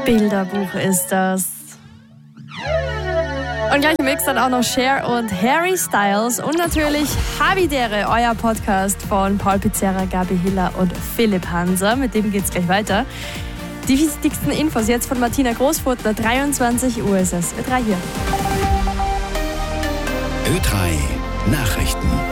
Bilderbuch ist das. Und gleich im Mix dann auch noch Cher und Harry Styles und natürlich Havidere, euer Podcast von Paul Pizzerra, Gabi Hiller und Philipp Hanser. Mit dem geht's gleich weiter. Die wichtigsten Infos jetzt von Martina Großfurtner. 23 Uhr ist es. Ö3 hier. Ö3 Nachrichten.